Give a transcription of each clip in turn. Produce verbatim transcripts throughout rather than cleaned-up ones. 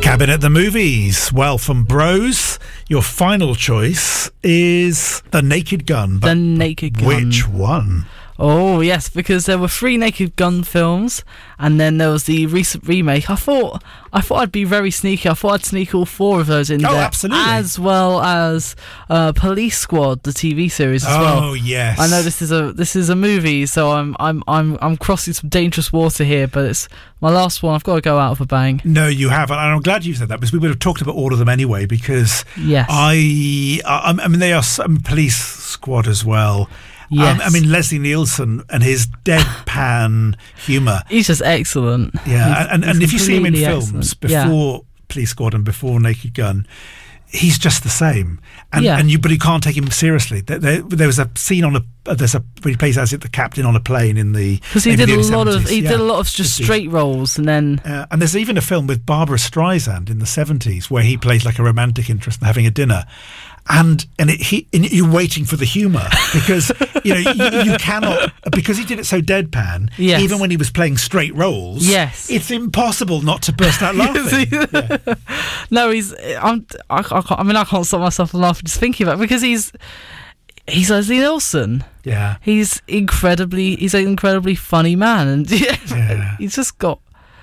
Cabinet the Movies. Well, from Bros, your final choice is The Naked Gun. The Naked Gun. Which one? Oh, yes, because there were three Naked Gun films, and then there was the recent remake. I thought I thought I'd be very sneaky. I thought I'd sneak all four of those in oh, there. Absolutely. As well as uh, Police Squad, the T V series as oh, well. Oh, yes. I know this is a this is a movie, so I'm I'm I'm I'm crossing some dangerous water here, but it's my last one. I've got to go out with a bang. No, you haven't. And I'm glad you said that, because we would have talked about all of them anyway, because yes. I, I, I mean, they are some Police Squad as well. Yes. Um, I mean, Leslie Nielsen and his deadpan humour. He's just excellent. Yeah, he's, and, and, he's and if you see him in completely films excellent. before yeah. Police Squad and before Naked Gun, he's just the same. And yeah. and you, but you can't take him seriously. There, there, there was a scene on a uh, there's a where he plays as it the captain on a plane in the because he did the a lot seventies. of he yeah. did a lot of just straight roles, and then uh, and there's even a film with Barbara Streisand in the seventies where he plays like a romantic interest and having a dinner. And and, it, he, and you're waiting for the humour, because you know you, you cannot, because he did it so deadpan. Yes. Even when he was playing straight roles, yes, it's impossible not to burst out laughing. yeah. No, he's. I'm. I, I, can't, I mean, I can't stop myself from laughing just thinking about it, because he's he's Leslie Nielsen. Yeah, he's incredibly. He's an incredibly funny man, and yeah, yeah. he's just got.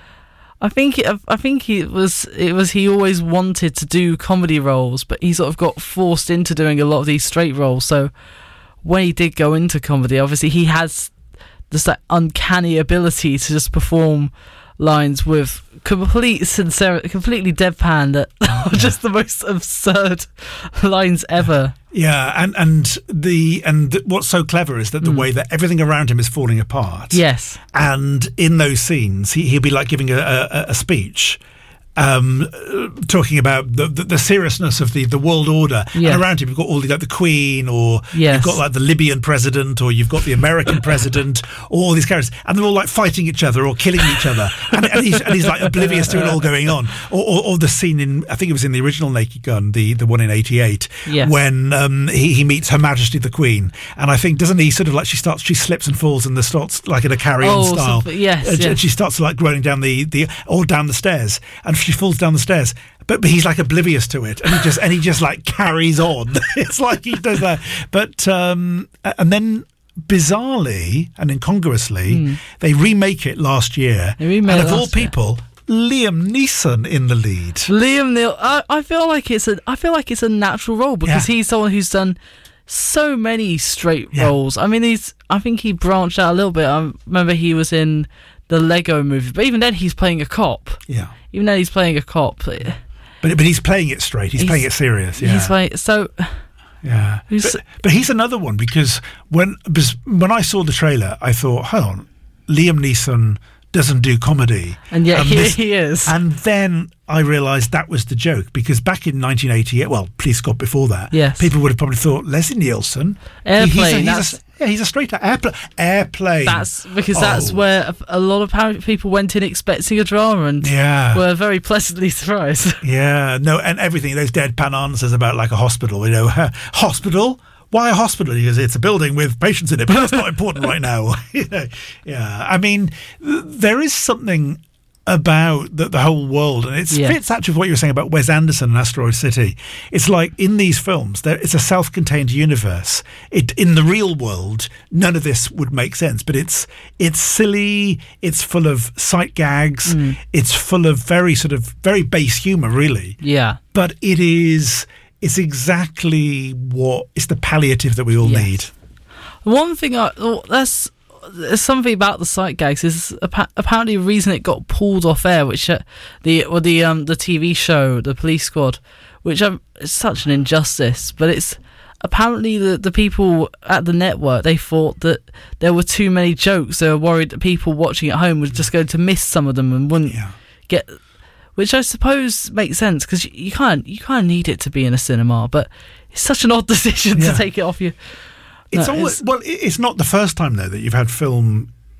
I think it, I think it was it was he always wanted to do comedy roles, but he sort of got forced into doing a lot of these straight roles. So when he did go into comedy, obviously he has just that uncanny ability to just perform lines with complete sincerity, completely deadpan, that are just the most absurd lines ever. Yeah, and and the and what's so clever is that the mm. way that everything around him is falling apart. Yes, and in those scenes, he he'll be like giving a a, a speech. Um, talking about the, the the seriousness of the, the world order, yes. and around him you've got all the like the Queen, or yes. you've got like the Libyan president, or you've got the American president, or all these characters, and they're all like fighting each other or killing each other, and, and he's and he's like oblivious to it all going on. Or, or, or the scene in, I think it was in the original Naked Gun, the the one in eighty-eight, yes. when um, he he meets Her Majesty the Queen, and I think doesn't he sort of like she starts she slips and falls and the starts like in a carry-on oh, style, so, yes, and yes. she starts like running down the the or down the stairs, and she falls down the stairs. But, but he's like oblivious to it, and he just and he just like carries on. It's like he does that. But um, and then bizarrely and incongruously, mm. they remake it last year, and of all people, year. Liam Neeson in the lead. Liam Neeson. I, I feel like it's a I feel like it's a natural role, because yeah. he's someone who's done so many straight yeah. roles. I mean, he's I think he branched out a little bit. I remember he was in the Lego movie, but even then he's playing a cop. Yeah. Even though he's playing a cop, but but he's playing it straight. He's, he's playing it serious. Yeah, he's playing so. Yeah, but, but he's another one, because when when I saw the trailer, I thought, hold on, Liam Neeson doesn't do comedy, and yet and he, this, he is. And then I realised that was the joke, because back in nineteen eighty-eight, well, Police Squad before that, yes. people would have probably thought Leslie Nielsen, Airplane. He's a, he's a, yeah, he's a straight airplane. Airplane. That's because oh. that's where a lot of people went in expecting a drama, and yeah. were very pleasantly surprised. Yeah, no, and everything, those deadpan answers about like a hospital, you know, hospital. Why a hospital? Because it's a building with patients in it, but that's not important right now. You know, yeah, I mean, th- there is something about the, the whole world, and it yeah. fits actually with what you were saying about Wes Anderson and Asteroid City. It's like in these films, there it's a self-contained universe. It in the real world, none of this would make sense, but it's it's silly. It's full of sight gags. Mm. It's full of very sort of very base humor, really. Yeah, but it is. It's exactly what it's the palliative that we all yes. need. One thing I oh, that's. There's something about the sight gags is apparently a reason it got pulled off air, which uh, the or the um the T V show, the Police Squad, which um, is such an injustice. But it's apparently the the people at the network, they thought that there were too many jokes. They were worried that people watching at home were just going to miss some of them and wouldn't yeah. get. Which I suppose makes sense, because you, you can't you kind of need it to be in a cinema, but it's such an odd decision yeah. to take it off you. It's no, always it's, well. It's not the first time though that you've had film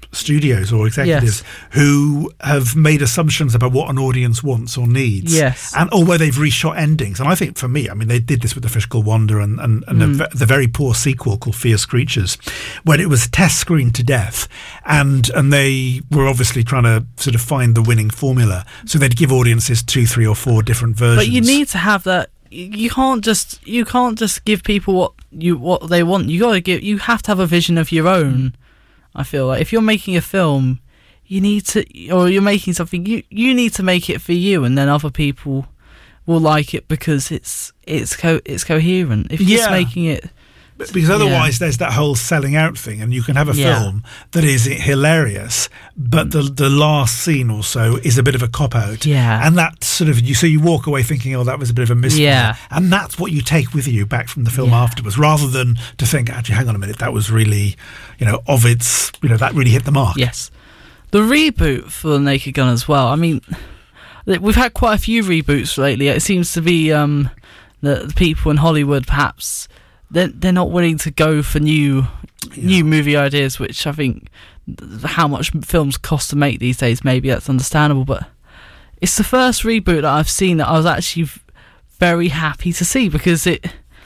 studios or executives Yes. who have made assumptions about what an audience wants or needs. Yes. And or where they've reshot endings. And I think for me, I mean, they did this with The Fish Called Wanda and, and, and Mm. the, the very poor sequel called Fierce Creatures, when it was test screened to death. And and they were obviously trying to sort of find the winning formula. So they'd give audiences two, three or four different versions. But you need to have that. You can't just you can't just give people what you what they want. You got to give. You have to have a vision of your own. I feel like if you're making a film, you need to, or you're making something, you you need to make it for you, and then other people will like it because it's it's co- it's coherent. If you're just Yeah. making it. Because otherwise there's that whole selling out thing, and you can have a Yeah. film that is hilarious, but the the last scene or so is a bit of a cop-out. Yeah. And that sort of, you so you walk away thinking, oh, that was a bit of a misfire. Yeah. And that's what you take with you back from the film Yeah. afterwards, rather than to think, actually, hang on a minute, that was really, you know, of its, you know, that really hit the mark. Yes. The reboot for Naked Gun as well. I mean, we've had quite a few reboots lately. It seems to be um, the, the people in Hollywood, perhaps, they're, they're not willing to go for new new movie ideas, which I think th- how much films cost to make these days, maybe that's understandable. But it's the first reboot that I've seen that I was actually v- very happy to see, because it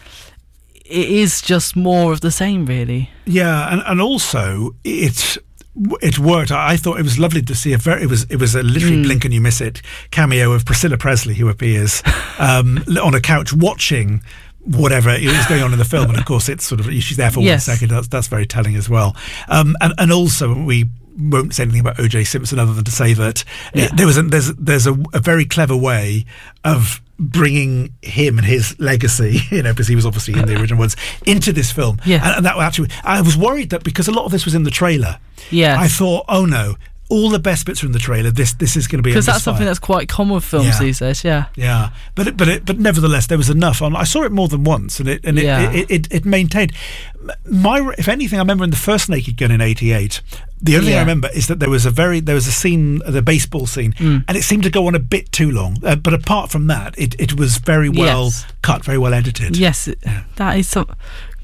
it is just more of the same, really. Yeah, and, and also it it worked. I I thought it was lovely to see a very it was it was a literally Mm. blink and you miss it cameo of Priscilla Presley, who appears um, on a couch watching whatever is going on in the film, and of course it's sort of she's there for Yes. one second. That's that's very telling as well. Um, and and also we won't say anything about O J Simpson other than to say that Yeah. it, there was a, there's there's a, a very clever way of bringing him and his legacy, you know, because he was obviously in the original ones, into this film. Yeah. And, and that actually, I was worried that because a lot of this was in the trailer, Yeah. I thought, oh no, all the best bits are in the trailer. This this is going to be a Because that's misfire. something that's quite common with films Yeah. these days, yeah. Yeah, but it, but it, but nevertheless, there was enough. On I saw it more than once, and it and it, Yeah. it, it, it maintained. My, if anything, I remember in the first Naked Gun in eighty-eight. The only thing I Yeah. remember is that there was a very there was a scene, the baseball scene, Mm. and it seemed to go on a bit too long. Uh, but apart from that, it, it was very well Yes. cut, very well edited. Yes, it- that is some.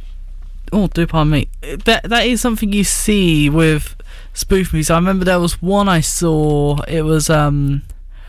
Oh, do pardon me. That that is something you see with spoof movies. I remember there was one I saw. It was um,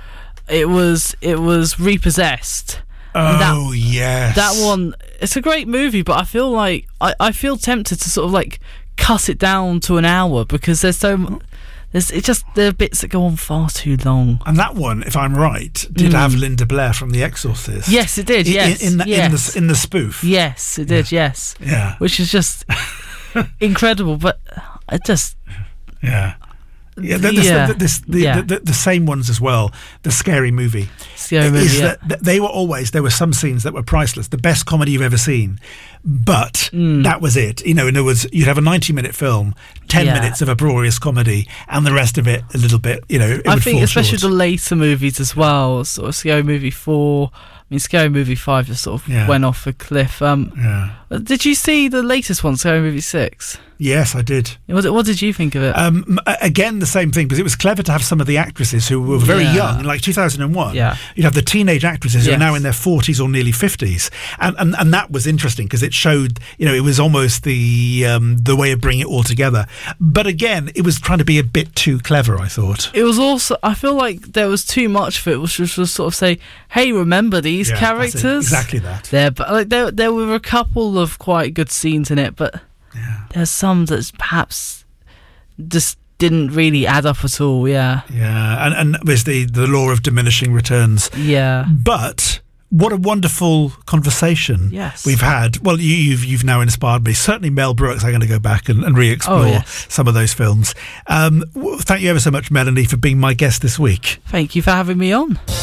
it was it was Repossessed. Oh yes, That one. It's a great movie, but I feel like I, I feel tempted to sort of like cut it down to an hour, because there's so m- there's it just there are bits that go on far too long. And that one, if I'm right, did Mm. have Linda Blair from The Exorcist. Yes, it did. In- Yes, in, the, in yes. the in the spoof. Yes, it did. Yes, Yeah, which is just incredible. But it just yeah. Yeah, the, the, Yeah. the, this, the, Yeah. the, the, the same ones as well. The Scary Movie. Scary Movie, is yeah. that th- they were always, there were some scenes that were priceless, the best comedy you've ever seen, but Mm. that was it. You know, in other words, you'd have a ninety minute film, ten Yeah. minutes of uproarious comedy, and the rest of it a little bit, you know, it I would think fall especially short. the later movies as well, sort of Scary Movie four. I mean, Scary Movie five just sort of Yeah. went off a cliff. Um, Yeah. did you see the latest one, Scary Movie six? Yes, I did. What, what did you think of it? Um, m- a- again, the same thing, because it was clever to have some of the actresses who were very Yeah. young, like two thousand one. Yeah. You'd have the teenage actresses who are Yes. now in their forties or nearly fifties, and and, and that was interesting because it showed, you know, it was almost the um, the way of bringing it all together. But again, it was trying to be a bit too clever, I thought. It was also, I feel like there was too much of it, which was just sort of say, hey, remember these Yeah, that's it. characters? Exactly that. There, but like there, there were a couple of quite good scenes in it, but Yeah. there's some that perhaps just didn't really add up at all. Yeah, Yeah, and and there's the the law of diminishing returns. yeah, But what a wonderful conversation Yes. we've had. Well, you, you've you've now inspired me. Certainly, Mel Brooks. I'm going to go back and, and re-explore Oh, yes. some of those films. Um, w- thank you ever so much, Melanie, for being my guest this week. Thank you for having me on.